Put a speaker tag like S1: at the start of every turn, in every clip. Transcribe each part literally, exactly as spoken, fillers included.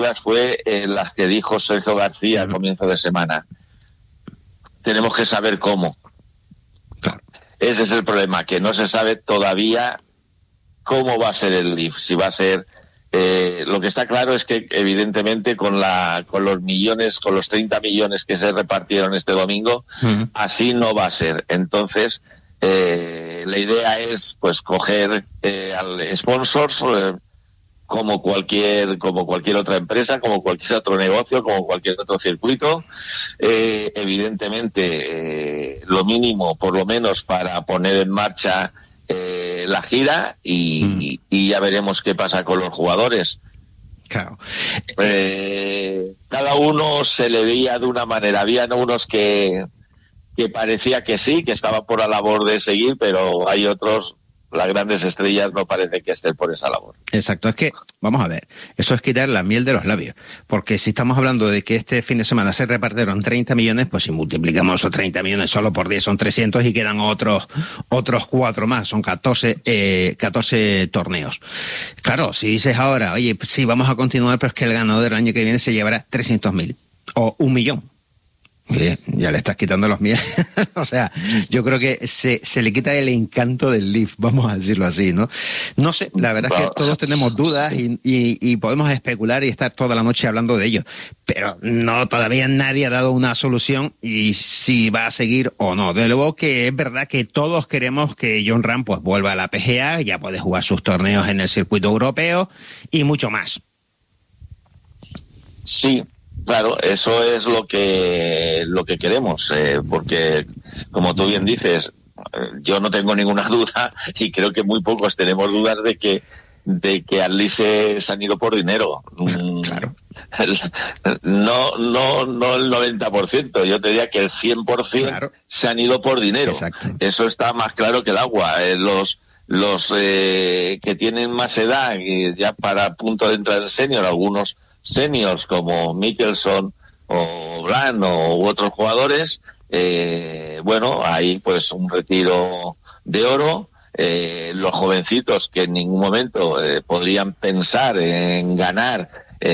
S1: fue eh, las que dijo Sergio García al comienzo de semana. Tenemos que saber cómo.
S2: Claro.
S1: Ese es el problema, que no se sabe todavía cómo va a ser el Leaf. Si va a ser... Eh, lo que está claro es que evidentemente con la con los millones, con los treinta millones que se repartieron este domingo, uh-huh. así no va a ser. Entonces, eh, la idea es pues coger eh, al sponsors... Eh, como cualquier como cualquier otra empresa, como cualquier otro negocio, como cualquier otro circuito, eh, evidentemente eh, lo mínimo, por lo menos, para poner en marcha eh, la gira y, mm. y, y ya veremos qué pasa con los jugadores.
S2: Claro.
S1: Eh, cada uno se le veía de una manera. Habían unos que, que parecía que sí, que estaban por la labor de seguir, pero hay otros... Las grandes estrellas no parece que estén por esa labor.
S2: Exacto, es que, vamos a ver, eso es quitar la miel de los labios, porque si estamos hablando de que este fin de semana se repartieron treinta millones, pues si multiplicamos esos treinta millones solo por diez son trescientos y quedan otros otros cuatro más, son catorce, eh, catorce torneos. Claro, si dices ahora, oye, sí, vamos a continuar, pero es que el ganador del año que viene se llevará trescientos mil o un millón. Bien, ya le estás quitando los míos. O sea, yo creo que se, se le quita el encanto del Leaf, vamos a decirlo así, ¿no? No sé, la verdad es que todos tenemos dudas y, y, y podemos especular y estar toda la noche hablando de ello, pero no, todavía nadie ha dado una solución y si va a seguir o no. De luego que es verdad que todos queremos que Jon Rahm pues vuelva a la P G A, ya puede jugar sus torneos en el circuito europeo y mucho más.
S1: Sí. Claro, eso es lo que lo que queremos, eh, porque como tú bien dices, eh, yo no tengo ninguna duda y creo que muy pocos tenemos dudas de que de que al Lice se han ido por dinero.
S2: Claro.
S1: No, no, no el noventa por ciento, yo te diría que el cien por ciento
S2: claro.
S1: se han ido por dinero.
S2: Exacto.
S1: Eso está más claro que el agua. Eh, los los eh, que tienen más edad y ya para punto de entrar en senior, algunos seniors como Mickelson o Brand o u otros jugadores, eh, bueno, hay pues un retiro de oro. Eh, los jovencitos que en ningún momento eh, podrían pensar en ganar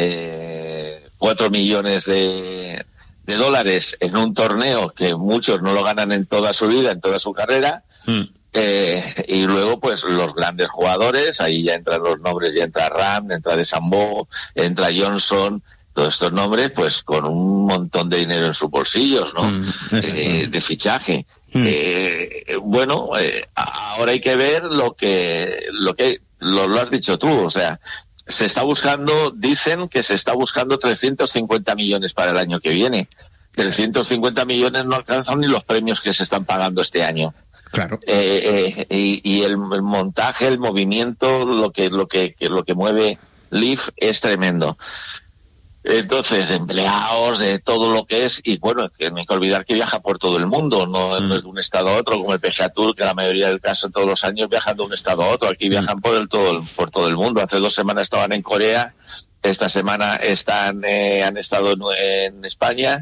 S1: eh, cuatro millones de, de dólares en un torneo que muchos no lo ganan en toda su vida, en toda su carrera. Mm. Eh, y luego pues los grandes jugadores, ahí ya entran los nombres, ya entra Rahm, entra DeChambeau, entra Johnson, todos estos nombres pues con un montón de dinero en sus bolsillos, ¿no? Mm, eh, de fichaje. Mm. Eh, bueno, eh, ahora hay que ver lo que lo que lo, lo has dicho tú, o sea, se está buscando, dicen que se está buscando trescientos cincuenta millones para el año que viene. trescientos cincuenta millones no alcanzan ni los premios que se están pagando este año.
S2: Claro.
S1: Eh, eh, y, y el, el montaje, el movimiento, lo que lo que, que lo que mueve Leaf es tremendo. Entonces, de empleados, de todo lo que es, y bueno, que no hay que olvidar que viaja por todo el mundo, no, mm. no es de un estado a otro, como el P G A Tour, que la mayoría del caso todos los años viajan de un estado a otro, aquí viajan mm. por el todo por todo el mundo. Hace dos semanas estaban en Corea, esta semana están eh, han estado en, en España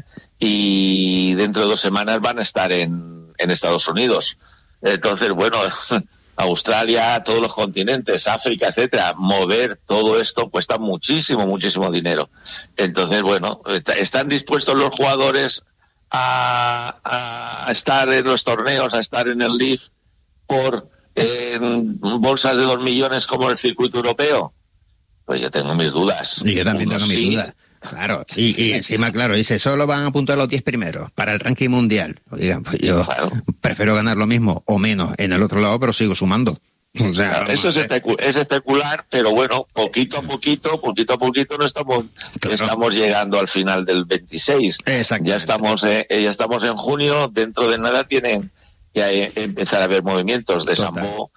S1: y dentro de dos semanas van a estar en, en Estados Unidos. Entonces, bueno, Australia, todos los continentes, África, etcétera, mover todo esto cuesta muchísimo, muchísimo dinero. Entonces, bueno, ¿están dispuestos los jugadores a, a estar en los torneos, a estar en el Leaf por eh, bolsas de dos millones como el circuito europeo? Pues yo tengo mis dudas.
S2: Y yo también
S1: Uno
S2: tengo
S1: sí,
S2: mis dudas. Claro, y, y encima, claro, dice, solo van a apuntar los diez primeros para el ranking mundial. Oigan, pues yo claro. prefiero ganar lo mismo o menos en el otro lado, pero sigo sumando. O sea,
S1: claro, esto es, especu- es especular, pero bueno, poquito a poquito, poquito a poquito no estamos, claro. estamos llegando al final del veintiséis. Ya estamos, eh, ya estamos en junio, dentro de nada tienen que empezar a haber movimientos. DeChambeau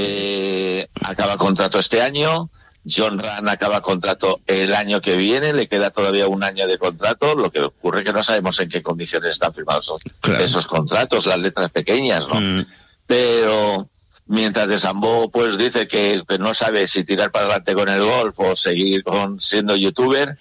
S1: eh, acaba contrato este año. Jon Rahm acaba contrato el año que viene, le queda todavía un año de contrato, lo que ocurre es que no sabemos en qué condiciones están firmados esos, claro. esos contratos, las letras pequeñas, ¿no? Mm. Pero mientras DeChambeau pues dice que, que no sabe si tirar para adelante con el golf o seguir con siendo youtuber,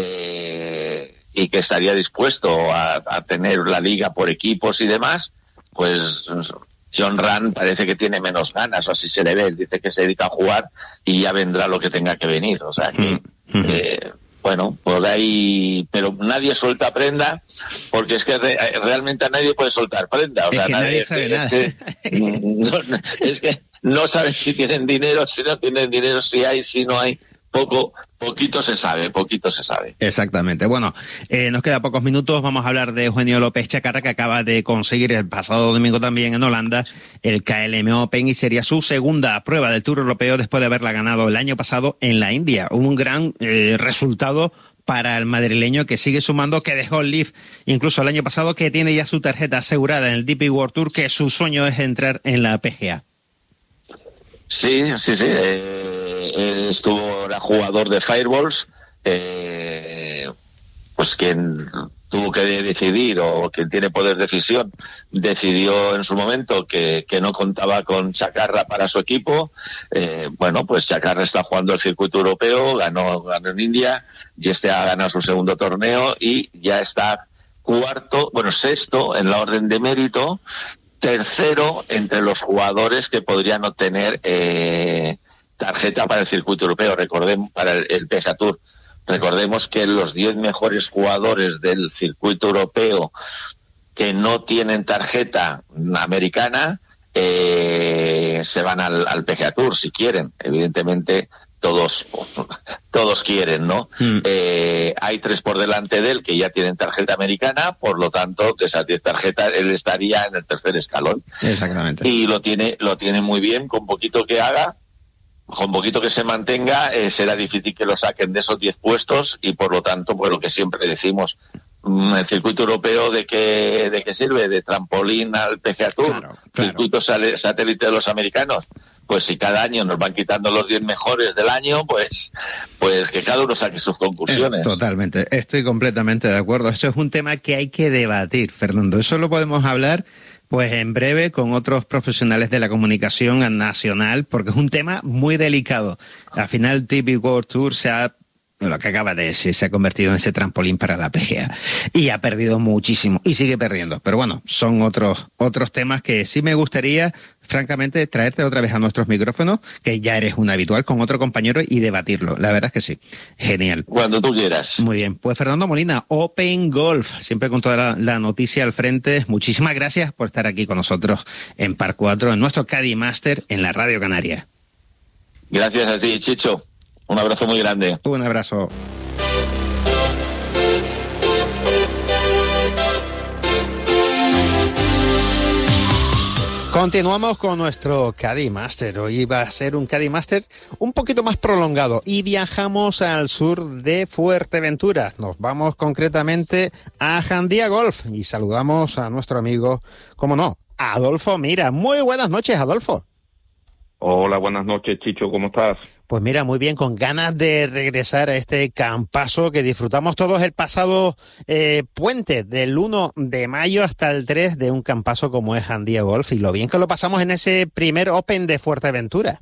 S1: eh, y que estaría dispuesto a, a tener la liga por equipos y demás, pues Jon Rahm parece que tiene menos ganas, o así se le ve. Él dice que se dedica a jugar y ya vendrá lo que tenga que venir. O sea que, mm-hmm. eh, bueno, por ahí, pero nadie suelta prenda, porque es que re, realmente a nadie puede soltar prenda. O
S2: es
S1: sea,
S2: que
S1: nadie,
S2: nadie sabe
S1: es,
S2: nada.
S1: Que, no, es que no saben si tienen dinero, si no tienen dinero, si hay, si no hay. Poco, poquito se sabe, poquito se sabe.
S2: Exactamente. Bueno, eh, nos queda pocos minutos. Vamos a hablar de Eugenio López Chacarra, que acaba de conseguir el pasado domingo también en Holanda el K L M Open y sería su segunda prueba del Tour Europeo después de haberla ganado el año pasado en la India. Un gran eh, resultado para el madrileño, que sigue sumando, que dejó el Leaf incluso el año pasado, que tiene ya su tarjeta asegurada en el D P World Tour, que su sueño es entrar en la P G A.
S1: Sí, sí, sí. Eh, estuvo, era jugador de Fireballs, eh, pues quien tuvo que decidir, o quien tiene poder de decisión, decidió en su momento que, que no contaba con Chacarra para su equipo. Eh, bueno, pues Chacarra está jugando el circuito europeo, ganó, ganó en India, y este ha ganado su segundo torneo y ya está cuarto, bueno, sexto en la orden de mérito, tercero entre los jugadores que podrían obtener eh, tarjeta para el circuito europeo, recordemos, para el, el P G A Tour. Recordemos que los diez mejores jugadores del circuito europeo que no tienen tarjeta americana eh, se van al, al P G A Tour si quieren. Evidentemente todos todos quieren, ¿no? Mm. Eh, hay tres por delante de él que ya tienen tarjeta americana, por lo tanto, de esas diez tarjetas, él estaría en el tercer escalón.
S2: Exactamente.
S1: Y lo tiene, lo tiene muy bien, con poquito que haga, con poquito que se mantenga, eh, será difícil que lo saquen de esos diez puestos, y por lo tanto, pues lo que siempre decimos, el circuito europeo, ¿de qué, de qué sirve? De trampolín al P G A Tour,
S2: claro, claro.
S1: Circuito satélite de los americanos. Pues si cada año nos van quitando los diez mejores del año, pues pues que cada uno saque sus conclusiones.
S2: Eh, totalmente, estoy completamente de acuerdo. Eso es un tema que hay que debatir, Fernando. Eso lo podemos hablar pues en breve con otros profesionales de la comunicación nacional, porque es un tema muy delicado. Al final, T V World Tour se ha... lo que acaba de decir, se ha convertido en ese trampolín para la P G A y ha perdido muchísimo y sigue perdiendo, pero bueno, son otros otros temas que sí me gustaría, francamente, traerte otra vez a nuestros micrófonos, que ya eres un habitual, con otro compañero y debatirlo. La verdad es que sí, genial.
S1: Cuando tú quieras.
S2: Muy bien, pues Fernando Molina, Open Golf, siempre con toda la, la noticia al frente. Muchísimas gracias por estar aquí con nosotros en Par cuatro, en nuestro Caddy Master en la Radio Canaria.
S1: Gracias a ti, Chicho. Un abrazo muy grande.
S2: Un abrazo. Continuamos con nuestro Caddy Master. Hoy va a ser un Caddy Master un poquito más prolongado y viajamos al sur de Fuerteventura. Nos vamos concretamente a Jandía Golf y saludamos a nuestro amigo, cómo no, Adolfo Mira. Muy buenas noches, Adolfo.
S3: Hola, buenas noches, Chicho, ¿cómo estás?
S2: Pues mira, muy bien, con ganas de regresar a este campazo que disfrutamos todos el pasado eh, puente, del uno de mayo hasta el tres, de un campazo como es Jandía Golf, y lo bien que lo pasamos en ese primer Open de Fuerteventura.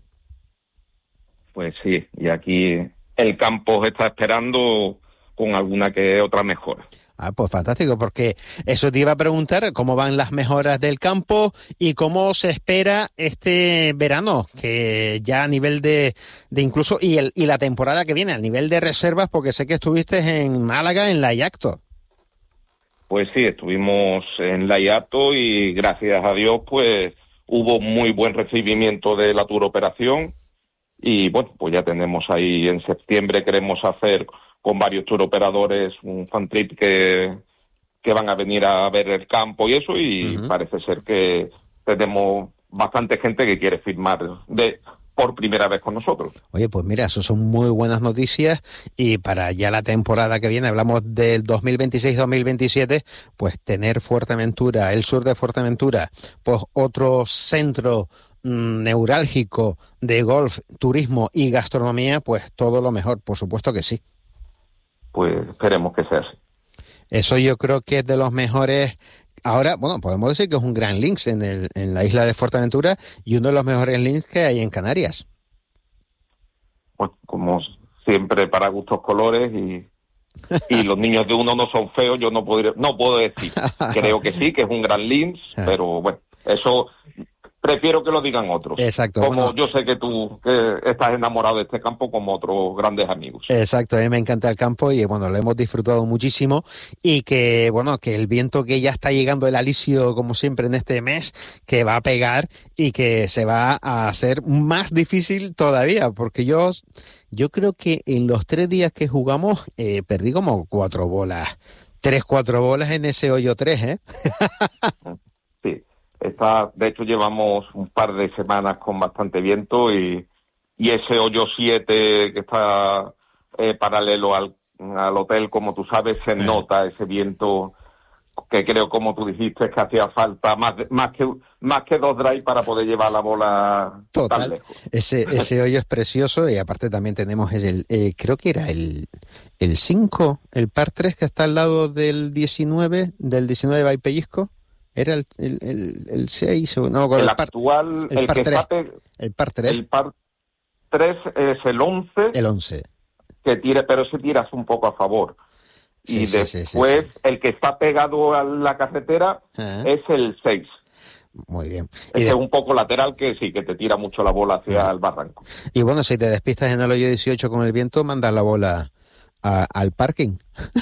S3: Pues sí, y aquí el campo está esperando con alguna que otra mejora.
S2: Ah, pues fantástico, porque eso te iba a preguntar, cómo van las mejoras del campo y cómo se espera este verano, que ya a nivel de, de incluso, y el y la temporada que viene, a nivel de reservas, porque sé que estuviste en Málaga, en la Yacto.
S3: Pues sí, estuvimos en la Yacto y gracias a Dios, pues hubo muy buen recibimiento de la Tour Operación y bueno, pues ya tenemos ahí en septiembre, queremos hacer con varios tour operadores, un fan trip que, que van a venir a ver el campo y eso, y uh-huh. parece ser que tenemos bastante gente que quiere firmar de por primera vez con nosotros.
S2: Oye, pues mira, eso son muy buenas noticias, y para ya la temporada que viene, hablamos del dos mil veintiséis dos mil veintisiete, pues tener Fuerteventura, el sur de Fuerteventura, pues otro centro mmm, neurálgico de golf, turismo y gastronomía, pues todo lo mejor, por supuesto que sí.
S3: Pues esperemos que sea así.
S2: Eso yo creo que es de los mejores. Ahora, bueno, podemos decir que es un gran links en, el, en la isla de Fuerteventura y uno de los mejores links que hay en Canarias.
S3: Pues como siempre, para gustos colores, y, y los niños de uno no son feos, yo no podría, no puedo decir. Creo que sí, que es un gran links, pero bueno, eso prefiero que lo digan otros.
S2: Exacto.
S3: Como
S2: bueno,
S3: yo sé que tú que estás enamorado de este campo como otros grandes amigos.
S2: Exacto, a mí me encanta el campo y bueno, lo hemos disfrutado muchísimo y que bueno, que el viento que ya está llegando el alisio como siempre en este mes, que va a pegar y que se va a hacer más difícil todavía, porque yo yo creo que en los tres días que jugamos eh, perdí como cuatro bolas, tres, cuatro bolas en ese hoyo tres, ¿eh?
S3: Sí, está, de hecho llevamos un par de semanas con bastante viento y, y ese hoyo siete que está eh, paralelo al, al hotel, como tú sabes, se
S2: Eh.
S3: nota ese viento que creo, como tú dijiste, que hacía falta más de- más que más que dos drive para poder llevar la bola tan
S2: Total.
S3: lejos.
S2: Ese, ese hoyo es precioso y aparte también tenemos el, eh, creo que era el el cinco, el par tres que está al lado del diecinueve, del diecinueve by Pellizco. Era el, el, el, el seis, o no, con
S3: El
S2: el par,
S3: actual,
S2: el
S3: el
S2: par
S3: que
S2: tres.
S3: está pe-
S2: el par tres,
S3: el par tres es el once,
S2: el once.
S3: que tira, pero ese tiras un poco a favor.
S2: Sí,
S3: Y
S2: sí, sí,
S3: después,
S2: sí, sí.
S3: el que está pegado a la carretera
S2: Ah,
S3: es el seis.
S2: muy bien. Y,
S3: Ese
S2: de-
S3: es un poco lateral, que sí, que te tira mucho la bola hacia
S2: Ah.
S3: el barranco.
S2: y bueno, si te despistas en el hoyo dieciocho con el viento, mandas la bola a- al parking,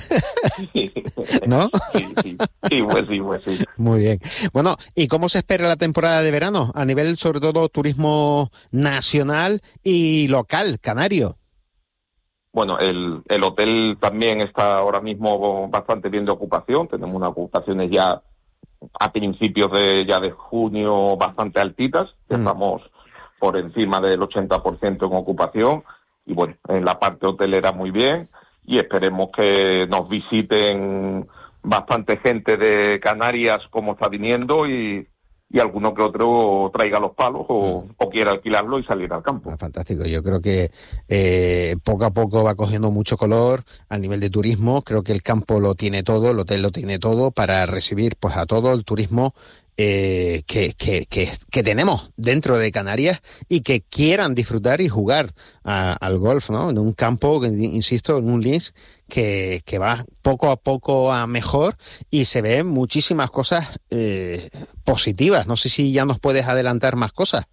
S2: ¿no?
S3: Sí, sí, sí, pues sí, pues sí.
S2: Muy bien. Bueno, ¿y cómo se espera la temporada de verano? A nivel, sobre todo, turismo nacional y local, canario.
S3: Bueno, el, el hotel también está ahora mismo bastante bien de ocupación. Tenemos unas ocupaciones ya a principios de ya de junio bastante altitas. Ya
S2: Mm.
S3: estamos por encima del ochenta por ciento en ocupación. Y bueno, en la parte hotelera muy bien. Y esperemos que nos visiten bastante gente de Canarias, como está viniendo, y, y alguno que otro traiga los palos o, o quiera alquilarlo y salir al campo.
S2: Ah, fantástico. Yo creo que eh, poco a poco va cogiendo mucho color a nivel de turismo. Creo que el campo lo tiene todo, el hotel lo tiene todo para recibir pues a todo el turismo eh, que, que, que, que tenemos dentro de Canarias y que quieran disfrutar y jugar a- al golf, ¿no? En un campo, que, insisto, en un links que, que va poco a poco a mejor y se ven muchísimas cosas eh, positivas. No sé si ya nos puedes adelantar más cosas.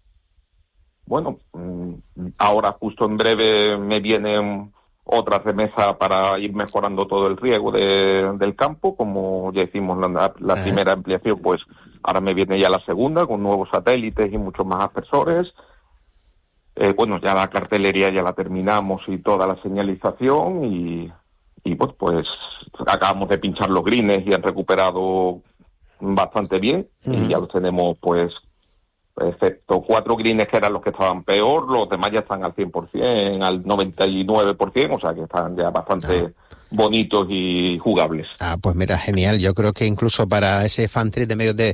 S3: Bueno, mm, ahora justo en breve me viene otra remesa para ir mejorando todo el riego de, del campo. Como ya hicimos la, la
S2: Ajá.
S3: primera ampliación, pues ahora me viene ya la segunda con nuevos satélites y muchos más aspersores. Eh, bueno, ya la cartelería ya la terminamos y toda la señalización y, y pues, pues acabamos de pinchar los greens y han recuperado bastante bien.
S2: Ujú.
S3: Y ya los tenemos pues, excepto cuatro greens que eran los que estaban peor, los demás ya están al cien por ciento, al noventa y nueve por ciento, o sea que están ya bastante bonitos y jugables.
S2: Ah, pues mira, genial. Yo creo que incluso para ese fan trip de medio de,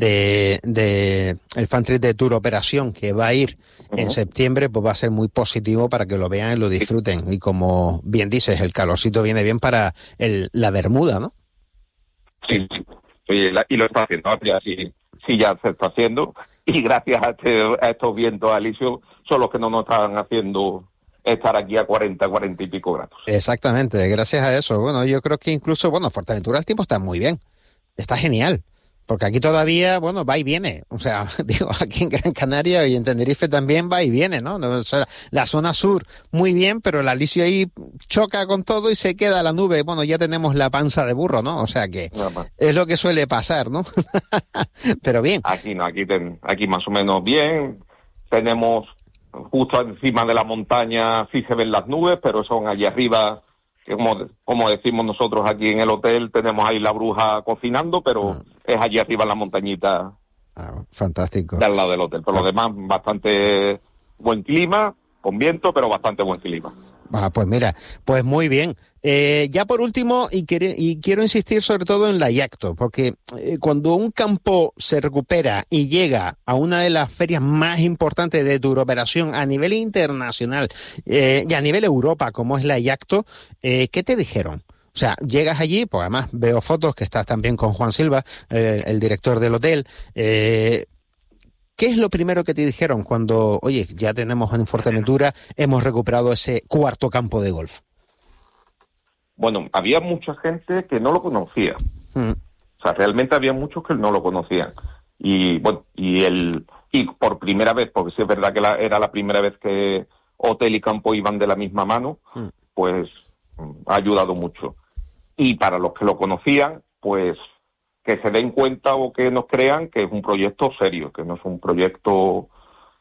S2: de, de el fan trip de Tour Operación que va a ir en
S3: Ujú.
S2: septiembre, pues va a ser muy positivo para que lo vean y lo disfruten. Y como bien dices, el calorcito viene bien para el, la Bermuda, ¿no?
S3: Sí, sí. Y, la- y lo está haciendo, ya sí, sí ya se está haciendo. Y gracias a, este, a estos vientos, Alicio, son los que no nos están haciendo estar aquí a cuarenta, cuarenta y pico grados.
S2: Exactamente, gracias a eso. Bueno, yo creo que incluso, bueno, Fuerteventura el tiempo está muy bien. Está genial. Porque aquí todavía, bueno, va y viene. O sea, digo, aquí en Gran Canaria y en Tenerife también va y viene, ¿no? O sea, la zona sur, muy bien, pero el alisio ahí choca con todo y se queda la nube. Bueno, ya tenemos la panza de burro, ¿no? O sea que
S3: Nada más.
S2: es lo que suele pasar, ¿no? Pero bien.
S3: Aquí no, aquí, ten- aquí más o menos bien. Tenemos justo encima de la montaña, sí se ven las nubes, pero son allí arriba, que como, como decimos nosotros aquí en el hotel, tenemos ahí la bruja cocinando, pero
S2: Ah.
S3: es allí arriba en la montañita
S2: Ah, fantástico.
S3: de al lado del hotel. Por lo demás, bastante buen clima, con viento, pero bastante buen clima.
S2: Ah, pues mira, pues muy bien. Eh, ya por último, y, quiere- y quiero insistir sobre todo en la Yacto, porque eh, cuando un campo se recupera y llega a una de las ferias más importantes de Tour Operación a nivel internacional eh, y a nivel Europa, como es la Yacto, eh, ¿qué te dijeron? O sea, llegas allí, pues además veo fotos que estás también con Juan Silva, eh, el director del hotel. Eh, ¿Qué es lo primero que te dijeron cuando, oye, ya tenemos en Fuerteventura, hemos recuperado ese cuarto campo de golf?
S3: Bueno, había mucha gente que no lo conocía.
S2: Mm.
S3: O sea, realmente había muchos que no lo conocían. y bueno, y el y por primera vez, porque sí es verdad que la, era la primera vez que hotel y campo iban de la misma mano, mm. pues ha ayudado mucho. Y para los que lo conocían, pues que se den cuenta o que nos crean que es un proyecto serio, que no es un proyecto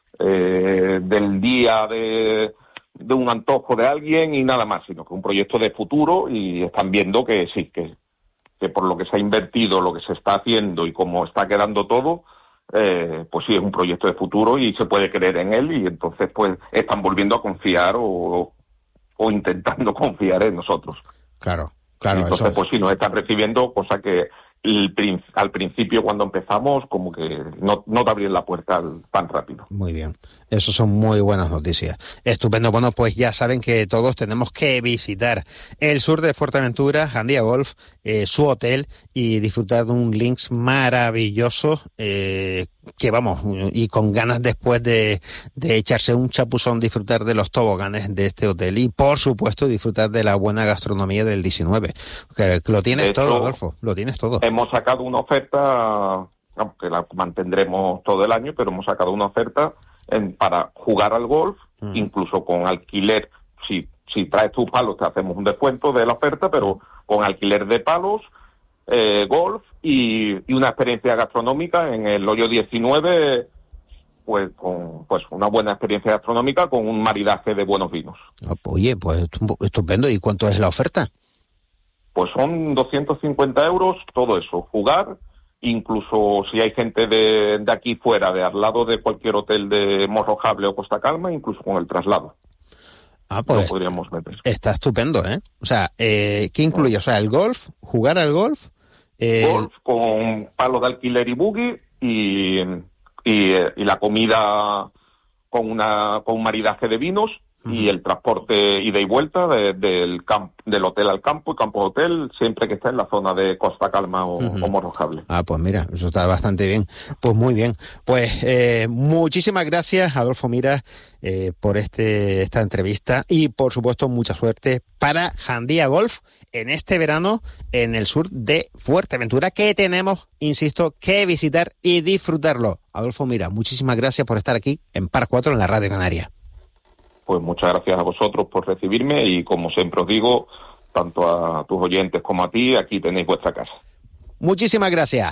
S3: eh, del día de, de un antojo de alguien y nada más, sino que es un proyecto de futuro, y están viendo que sí, que, que por lo que se ha invertido, lo que se está haciendo y cómo está quedando todo, eh, pues sí, es un proyecto de futuro y se puede creer en él, y entonces pues están volviendo a confiar o, o intentando confiar en nosotros.
S2: Claro, claro.
S3: Entonces
S2: eso...
S3: pues sí, nos están recibiendo, cosa que el, al principio cuando empezamos como que no, no te abrían la puerta tan rápido.
S2: Muy bien, eso son muy buenas noticias. Estupendo. Bueno, pues ya saben que todos tenemos que visitar el sur de Fuerteventura, Jandía Golf, eh, su hotel, y disfrutar de un links maravilloso, eh, que vamos, y con ganas después de, de echarse un chapuzón, disfrutar de los toboganes de este hotel y por supuesto disfrutar de la buena gastronomía del diecinueve. Que lo tienes todo, Adolfo, lo tienes todo.
S3: Hemos sacado una oferta, aunque la mantendremos todo el año, pero hemos sacado una oferta en, para jugar al golf, uh-huh. incluso con alquiler. Si, si traes tus palos te hacemos un descuento de la oferta, pero con alquiler de palos, eh, golf y, y una experiencia gastronómica en el hoyo diecinueve, pues con pues una buena experiencia gastronómica con un maridaje de buenos vinos.
S2: Oye, pues estupendo. ¿Y cuánto es la oferta?
S3: Pues son doscientos cincuenta euros, todo eso, jugar, incluso si hay gente de, de aquí fuera, de al lado de cualquier hotel de Morrojable o Costa Calma, incluso con el traslado.
S2: Ah, pues
S3: lo podríamos meter.
S2: Está estupendo, ¿eh? O sea, eh, ¿qué incluye? O sea, el golf, jugar al golf.
S3: Eh... Golf con palo de alquiler y buggy y, y, y la comida con, una, con un maridaje de vinos. Y el transporte ida y vuelta de, del camp, del hotel al campo y campo hotel, siempre que esté en la zona de Costa Calma o, uh-huh. o Morrojable.
S2: Ah, pues mira, eso está bastante bien. Pues muy bien. Pues eh, muchísimas gracias, Adolfo Miras, eh, por este esta entrevista y, por supuesto, mucha suerte para Jandía Golf en este verano en el sur de Fuerteventura, que tenemos, insisto, que visitar y disfrutarlo. Adolfo Miras, muchísimas gracias por estar aquí en Par cuatro en la Radio Canaria.
S3: Pues muchas gracias a vosotros por recibirme y, como siempre os digo, tanto a tus oyentes como a ti, aquí tenéis vuestra casa.
S2: Muchísimas gracias.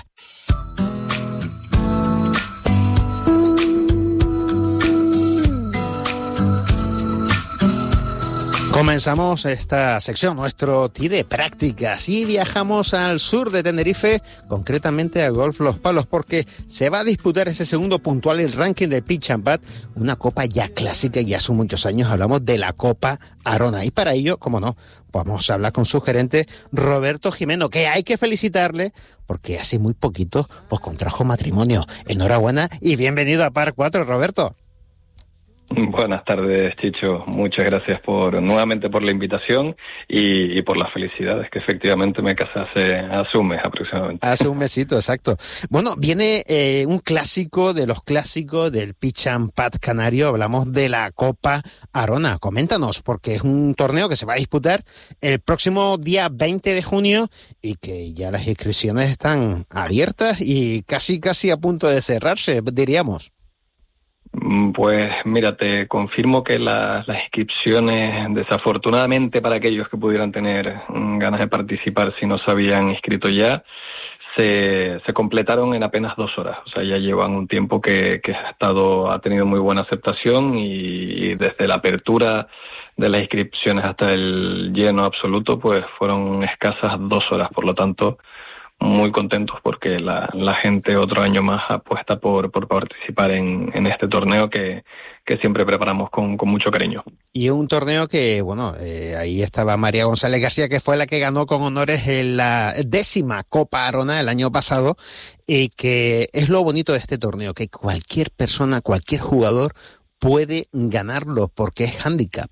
S2: Comenzamos esta sección, nuestro T I de prácticas, y viajamos al sur de Tenerife, concretamente a Golf Los Palos, porque se va a disputar ese segundo puntual el ranking del Pitch and Putt, una copa ya clásica, ya hace muchos años hablamos de la Copa Arona, y para ello, como no, vamos a hablar con su gerente Roberto Jimeno, que hay que felicitarle porque hace muy poquito pues contrajo matrimonio. Enhorabuena y bienvenido a Par cuatro, Roberto.
S4: Buenas tardes, Chicho. Muchas gracias por nuevamente por la invitación y, y por las felicidades, que efectivamente me casé hace, hace un mes aproximadamente.
S2: Hace un mesito, exacto. Bueno, viene eh, un clásico de los clásicos del Pitch and Putt canario. Hablamos de la Copa Arona. Coméntanos, porque es un torneo que se va a disputar el próximo día veinte de junio y que ya las inscripciones están abiertas y casi casi a punto de cerrarse, diríamos.
S4: Pues mira, te confirmo que la, las inscripciones, desafortunadamente para aquellos que pudieran tener ganas de participar si no se habían inscrito ya, se, se completaron en apenas dos horas. O sea, ya llevan un tiempo que, que ha estado, ha tenido muy buena aceptación y, y desde la apertura de las inscripciones hasta el lleno absoluto, pues fueron escasas dos horas. Por lo tanto, muy contentos porque la, la gente otro año más apuesta por, por participar en, en este torneo que, que siempre preparamos con, con mucho cariño.
S2: Y un torneo que, bueno, eh, ahí estaba María González García, que fue la que ganó con honores en la décima Copa Arona el año pasado, y que es lo bonito de este torneo, que cualquier persona, cualquier jugador puede ganarlo porque es handicap.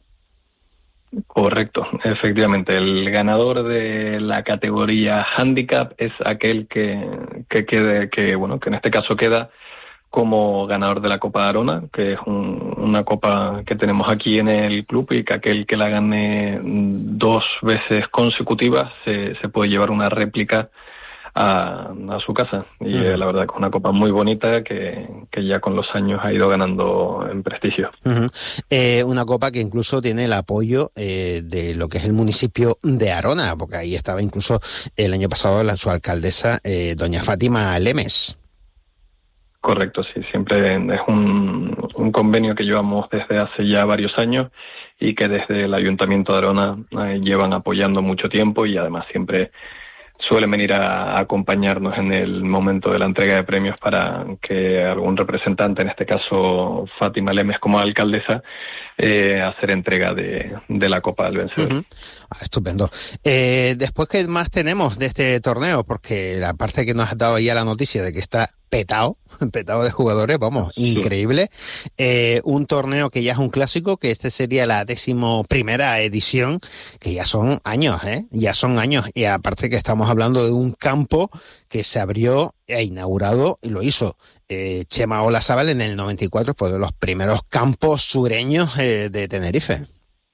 S4: Correcto, efectivamente. El ganador de la categoría handicap es aquel que, que quede, que bueno, que en este caso queda como ganador de la Copa Arona, que es un, una copa que tenemos aquí en el club, y que aquel que la gane dos veces consecutivas se, se puede llevar una réplica a, a su casa. Y uh-huh. eh, la verdad que es una copa muy bonita que, que ya con los años ha ido ganando en prestigio.
S2: Uh-huh. Eh, una copa que incluso tiene el apoyo eh, de lo que es el municipio de Arona, porque ahí estaba incluso el año pasado la, su alcaldesa, eh, doña Fátima Lemes.
S4: Correcto, sí, siempre es un, un convenio que llevamos desde hace ya varios años y que desde el Ayuntamiento de Arona eh, llevan apoyando mucho tiempo, y además siempre suelen venir a, a acompañarnos en el momento de la entrega de premios para que algún representante, en este caso Fátima Lemes como alcaldesa, eh, hacer entrega de, de la Copa del Vencedor.
S2: Uh-huh. Ah, estupendo. Eh, después, ¿qué más tenemos de este torneo? Porque la parte que nos has dado ya la noticia de que está petado, petado de jugadores, vamos, sí. Increíble. Eh, un torneo que ya es un clásico, que este sería la décimo primera edición, que ya son años, ¿eh? Ya son años. Y aparte que estamos hablando de un campo que se abrió e inaugurado, y lo hizo eh, Chema Olazábal en el noventa y cuatro, fue de los primeros campos sureños eh, de Tenerife.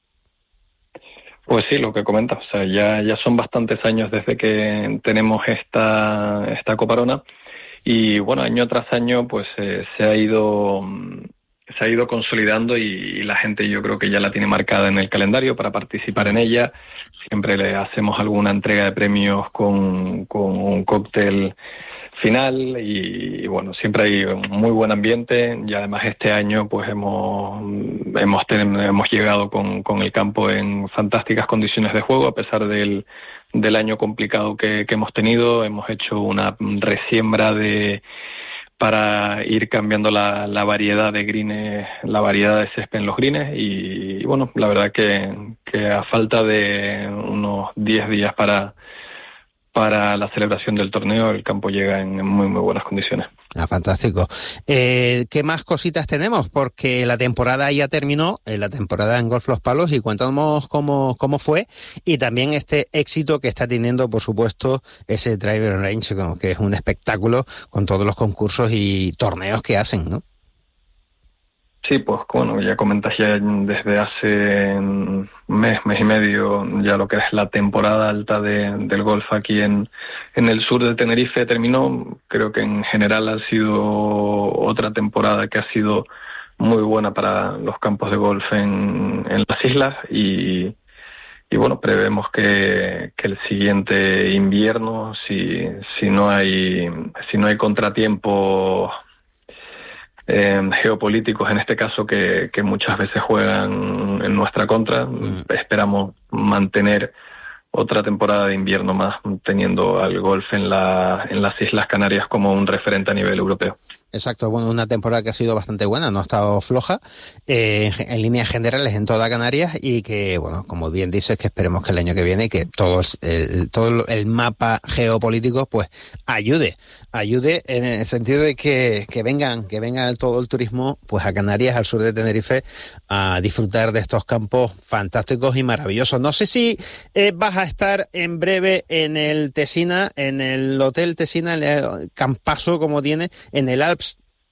S4: Pues sí, lo que comentas, o sea, ya, ya son bastantes años desde que tenemos esta, esta Copa Arona. Y bueno, año tras año pues eh, se ha ido se ha ido consolidando y, y la gente yo creo que ya la tiene marcada en el calendario para participar en ella. Siempre le hacemos alguna entrega de premios con, con un cóctel final y, y bueno, siempre hay un muy buen ambiente, y además este año pues hemos hemos, ten, hemos llegado con, con el campo en fantásticas condiciones de juego a pesar del del año complicado que, que hemos tenido. Hemos hecho una resiembra de para ir cambiando la, la variedad de greens, la variedad de césped en los greens, y, y bueno, la verdad que, que a falta de unos diez días para para la celebración del torneo, el campo llega en muy muy buenas condiciones.
S2: Ah, fantástico. Eh, ¿Qué más cositas tenemos? Porque la temporada ya terminó, eh, la temporada en Golf Los Palos, y cuéntanos cómo, cómo fue, y también este éxito que está teniendo, por supuesto, ese Driver Range, que es un espectáculo con todos los concursos y torneos que hacen, ¿no?
S4: Sí, pues bueno, ya comentas ya desde hace un mes, mes y medio, ya lo que es la temporada alta de, del golf aquí en, en el sur de Tenerife terminó. Creo que en general ha sido otra temporada que ha sido muy buena para los campos de golf en, en las islas, y, y bueno, prevemos que, que el siguiente invierno, si, si no hay, si no hay contratiempos Eh, geopolíticos, en este caso, que, que muchas veces juegan en nuestra contra, mm. esperamos mantener otra temporada de invierno más, teniendo al golf en, la, en las Islas Canarias como un referente a nivel europeo.
S2: Exacto, bueno, una temporada que ha sido bastante buena, no ha estado floja, eh, en líneas generales en toda Canarias, y que, bueno, como bien dices, que esperemos que el año que viene, que todo el, todo el mapa geopolítico, pues, ayude, ayude en el sentido de que, que vengan, que venga todo el turismo, pues, a Canarias, al sur de Tenerife, a disfrutar de estos campos fantásticos y maravillosos. No sé si eh, vas a estar en breve en el Tesina, en el Hotel Tesina, el campazo como tiene, en el Alps.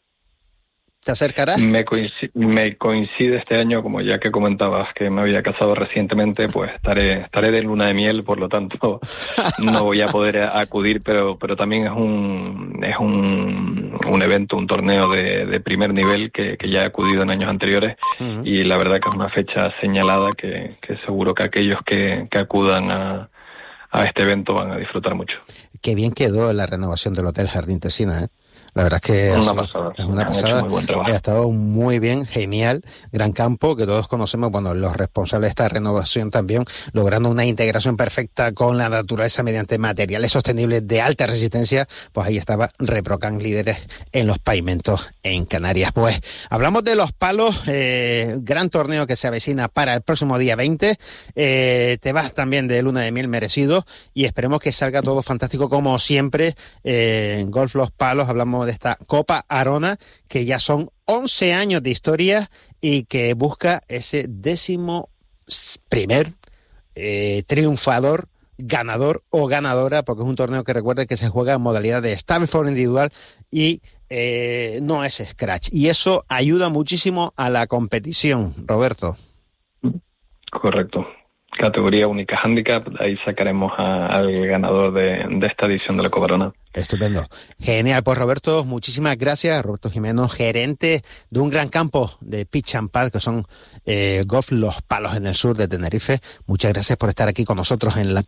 S2: ¿Te acercarás?
S4: Me coincide, me coincide este año, como ya que comentabas que me había casado recientemente, pues estaré estaré de luna de miel, por lo tanto no voy a poder acudir, pero pero también es un es un, un evento, un torneo de, de primer nivel que, que ya he acudido en años anteriores, uh-huh. y la verdad que es una fecha señalada que, que seguro que aquellos que, que acudan a, a este evento van a disfrutar mucho.
S2: Qué bien quedó la renovación del Hotel Jardín Tesina, ¿eh? La verdad es que
S4: una pasada,
S2: es una pasada, ha estado muy bien, genial, gran campo, que todos conocemos, bueno, los responsables de esta renovación también, logrando una integración perfecta con la naturaleza mediante materiales sostenibles de alta resistencia. Pues ahí estaba Reprocan, líderes en los pavimentos en Canarias. Pues hablamos de Los Palos, eh, gran torneo que se avecina para el próximo día veinte, eh, te vas también de luna de miel merecido, y esperemos que salga todo fantástico como siempre. eh, en Golf Los Palos hablamos de esta Copa Arona, que ya son once años de historia y que busca ese décimo primer eh, triunfador, ganador o ganadora, porque es un torneo que recuerde que se juega en modalidad de Stableford individual y eh, no es Scratch, y eso ayuda muchísimo a la competición, Roberto.
S4: Correcto. categoría única handicap, ahí sacaremos a, al ganador de, de esta edición de la Cobarona.
S2: Estupendo. Genial. Pues Roberto, muchísimas gracias. Roberto Jimeno, gerente de un gran campo de pitch and pad, que son eh, Golf Los Palos en el sur de Tenerife. Muchas gracias por estar aquí con nosotros en la